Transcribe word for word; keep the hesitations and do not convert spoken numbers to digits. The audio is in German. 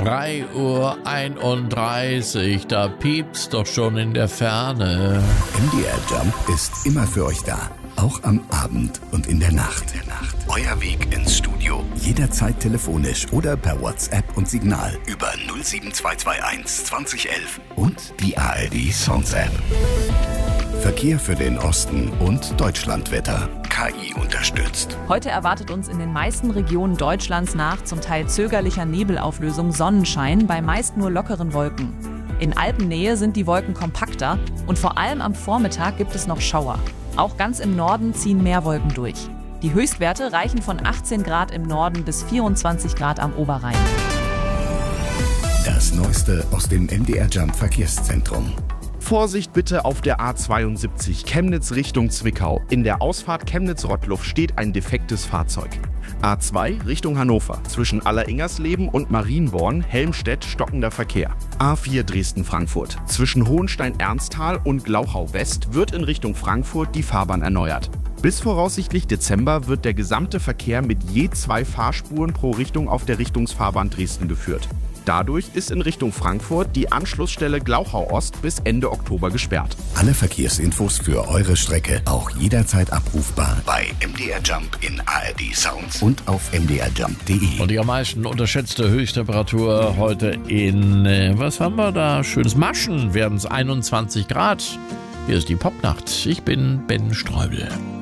drei Uhr einunddreißig, da piept's doch schon in der Ferne. M D R Jump ist immer für euch da. Auch am Abend und in der Nacht. Euer Weg ins Studio. Jederzeit telefonisch oder per WhatsApp und Signal über null sieben zwei zwei eins zwanzig elf und die A R D Sounds App. Verkehr für den Osten und Deutschlandwetter. K I unterstützt. Heute erwartet uns in den meisten Regionen Deutschlands nach zum Teil zögerlicher Nebelauflösung Sonnenschein, bei meist nur lockeren Wolken. In Alpennähe sind die Wolken kompakter und vor allem am Vormittag gibt es noch Schauer. Auch ganz im Norden ziehen mehr Wolken durch. Die Höchstwerte reichen von achtzehn Grad im Norden bis vierundzwanzig Grad am Oberrhein. Das Neueste aus dem M D R Jump Verkehrszentrum. Vorsicht bitte auf der A zweiundsiebzig Chemnitz Richtung Zwickau. In der Ausfahrt Chemnitz-Rottluff steht ein defektes Fahrzeug. A zwei Richtung Hannover. Zwischen Alleringersleben und Marienborn, Helmstedt, stockender Verkehr. A vier Dresden-Frankfurt. Zwischen Hohenstein-Ernsthal und Glauchau-West wird in Richtung Frankfurt die Fahrbahn erneuert. Bis voraussichtlich Dezember wird der gesamte Verkehr mit je zwei Fahrspuren pro Richtung auf der Richtungsfahrbahn Dresden geführt. Dadurch ist in Richtung Frankfurt die Anschlussstelle Glauchau Ost bis Ende Oktober gesperrt. Alle Verkehrsinfos für eure Strecke auch jederzeit abrufbar bei M D R Jump in A R D Sounds und auf m d r jump punkt d e. Und die am meisten unterschätzte Höchsttemperatur heute in, äh, was haben wir da? Schönes Maschen, werden es einundzwanzig Grad. Hier ist die Popnacht. Ich bin Ben Streubel.